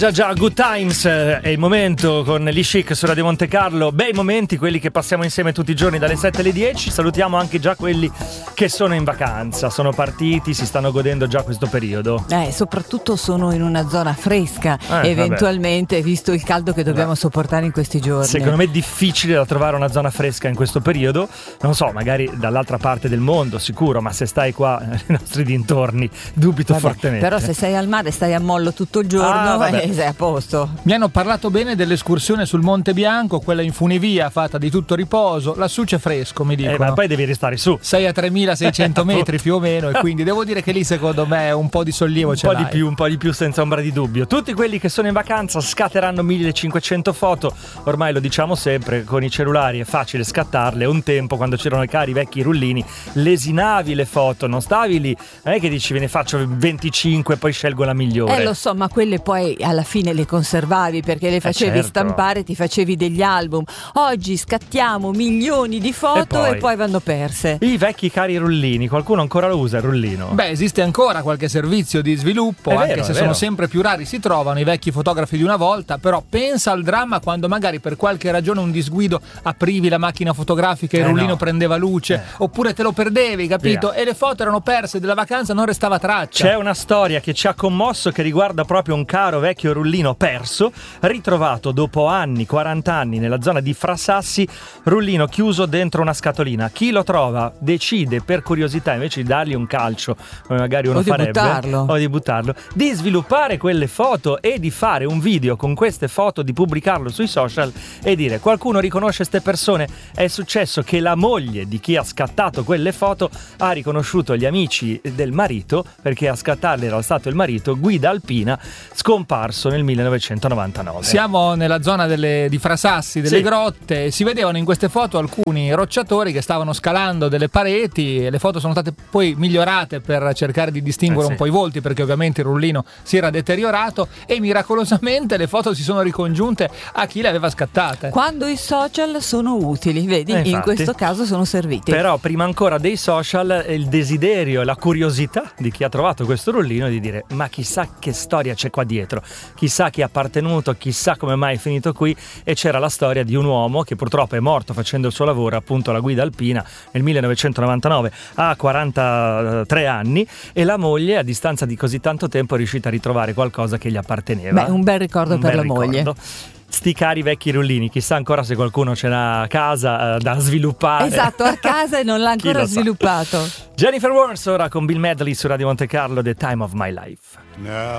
Già, Good Times è il momento con Lee Chic su Radio Monte Carlo. Bei momenti, quelli che passiamo insieme tutti i giorni dalle 7 alle 10. Salutiamo anche già quelli che sono in vacanza, sono partiti, si stanno godendo già questo periodo. Soprattutto sono in una zona fresca, eventualmente, vabbè, visto il caldo che dobbiamo sopportare in questi giorni. Secondo me è difficile da trovare una zona fresca in questo periodo. Non so, magari dall'altra parte del mondo, sicuro, ma se stai qua nei nostri dintorni, dubito fortemente. Però se sei al mare, stai a mollo tutto il giorno, sei a posto. Mi hanno parlato bene dell'escursione sul Monte Bianco, quella in funivia fatta di tutto riposo. Lassù c'è fresco, mi dicono. Ma poi devi restare su. Sei a 3600 metri più o meno, e quindi devo dire che lì secondo me un po' di sollievo ce l'hai. Un po' di più senza ombra di dubbio. Tutti quelli che sono in vacanza scatteranno 1500 foto. Ormai lo diciamo sempre, con i cellulari è facile scattarle. Un tempo, quando c'erano i cari vecchi rullini, lesinavi le foto, non stavi lì. Non è che dici ve ne faccio 25 e poi scelgo la migliore. Lo so, ma quelle poi alla fine le conservavi perché le facevi stampare, ti facevi degli album. Oggi scattiamo milioni di foto e poi vanno perse. I vecchi cari rullini, qualcuno ancora lo usa il rullino? Beh, esiste ancora qualche servizio di sviluppo, anche se sono sempre più rari, si trovano i vecchi fotografi di una volta. Però pensa al dramma quando magari per qualche ragione, un disguido, aprivi la macchina fotografica e il rullino prendeva luce, oppure te lo perdevi, capito? E le foto erano perse, della vacanza non restava traccia. C'è una storia che ci ha commosso che riguarda proprio un caro vecchio rullino perso, ritrovato dopo anni, 40 anni, nella zona di Frasassi, rullino chiuso dentro una scatolina. Chi lo trova decide, per curiosità, invece di dargli un calcio, come magari uno farebbe, o di buttarlo, di sviluppare quelle foto e di fare un video con queste foto, di pubblicarlo sui social e dire: qualcuno riconosce queste persone? È successo che la moglie di chi ha scattato quelle foto ha riconosciuto gli amici del marito, perché a scattarle era stato il marito, Guida Alpina, scomparso nel 1999. Siamo nella zona di Frasassi, delle grotte. Si vedevano in queste foto alcuni rocciatori che stavano scalando delle pareti. Le foto sono state poi migliorate per cercare di distinguere un po' i volti, perché ovviamente il rullino si era deteriorato, e miracolosamente le foto si sono ricongiunte a chi le aveva scattate. Quando i social sono utili, vedi, in questo caso sono serviti. Però prima ancora dei social, il desiderio e la curiosità di chi ha trovato questo rullino di dire: ma chissà che storia c'è qua dietro, chissà chi è appartenuto, chissà come mai è finito qui. E c'era la storia di un uomo che purtroppo è morto facendo il suo lavoro, appunto la guida alpina, nel 1999 a 43 anni, e la moglie, a distanza di così tanto tempo, è riuscita a ritrovare qualcosa che gli apparteneva. Un bel ricordo per la moglie. Sti cari vecchi rullini, chissà ancora se qualcuno ce l'ha a casa da sviluppare. Esatto, a casa e non l'ha ancora sviluppato. Jennifer Warnes ora con Bill Medley su Radio Monte Carlo, The Time of My Life. Now